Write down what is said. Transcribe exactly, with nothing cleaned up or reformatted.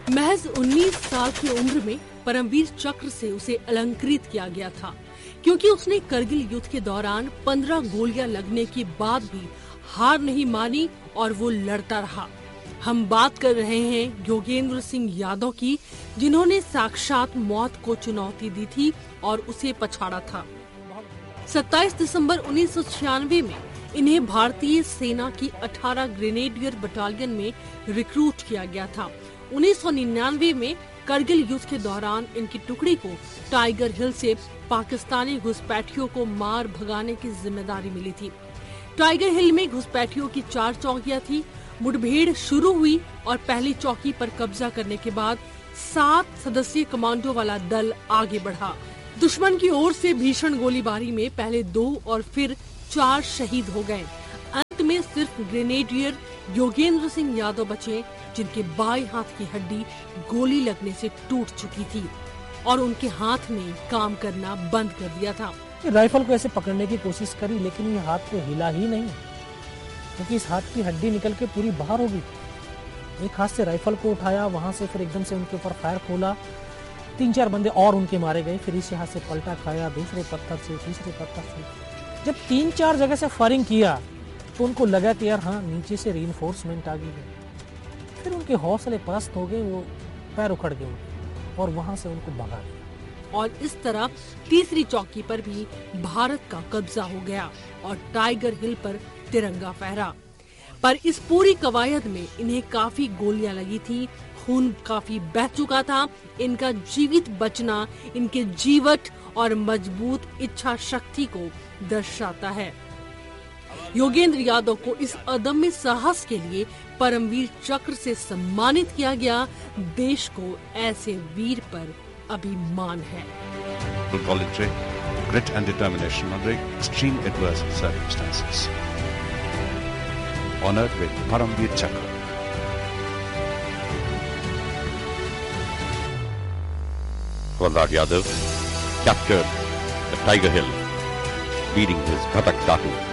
महज उन्नीस साल की उम्र में परमवीर चक्र से उसे अलंकृत किया गया था, क्योंकि उसने करगिल युद्ध के दौरान पंद्रह गोलियां लगने के बाद भी हार नहीं मानी और वो लड़ता रहा। हम बात कर रहे हैं योगेंद्र सिंह यादव की, जिन्होंने साक्षात मौत को चुनौती दी थी और उसे पछाड़ा था। सत्ताईस दिसंबर उन्नीस सौ छियानवे में इन्हें भारतीय सेना की अठारह ग्रेनेडियर बटालियन में रिक्रूट किया गया था। उन्नीस सौ निन्यानवे में करगिल युद्ध के दौरान इनकी टुकड़ी को टाइगर हिल से पाकिस्तानी घुसपैठियों को मार भगाने की जिम्मेदारी मिली थी। टाइगर हिल में घुसपैठियों की चार चौकियां थी। मुठभेड़ शुरू हुई और पहली चौकी पर कब्जा करने के बाद सात सदस्यीय कमांडो वाला दल आगे बढ़ा। दुश्मन की ओर से भीषण गोलीबारी में पहले दो और फिर चार शहीद हो गए। अंत में सिर्फ ग्रेनेडियर योगेंद्र सिंह यादव बचे, जिनके बाएं हाथ की हड्डी गोली लगने से टूट चुकी थी और उनके हाथ ने काम करना बंद कर दिया था। राइफल को ऐसे पकड़ने की कोशिश करी, लेकिन ये हाथ को हिला ही नहीं, क्योंकि इस हाथ की हड्डी निकल के पूरी बाहर हो गई। एक हाथ से राइफल को उठाया, वहां से फिर एकदम से उनके ऊपर फायर खोला। तीन चार बंदे और उनके मारे गए। फिर इसी हाथ से पलटा खाया, दूसरे पत्थर से, तीसरे पत्थर से। जब तीन चार जगह से फायरिंग किया तो उनको लगा कि यार हाँ, नीचे से रीइंफोर्समेंट आ गई है। फिर उनके हौसले पस्त हो गए, वो पैर उखड़ गए और वहां से उनको भगा दिया। और इस तरह तीसरी चौकी पर भी भारत का कब्जा हो गया और टाइगर हिल पर तिरंगा फहरा। पर इस पूरी कवायद में इन्हें काफी गोलियां लगी थी, खून काफी बह चुका था। इनका जीवित बचना इनके जीवट और मजबूत इच्छा शक्ति को दर्शाता है। योगेंद्र यादव को इस अदम्य साहस के लिए परमवीर चक्र से सम्मानित किया गया। देश को ऐसे वीर पर अभिमान है। Voluntary grit and determination under extreme adverse circumstances. Honored with Paramveer Chakra. Prahlad Yadav captured the Tiger Hill, leading his Ghatak Datu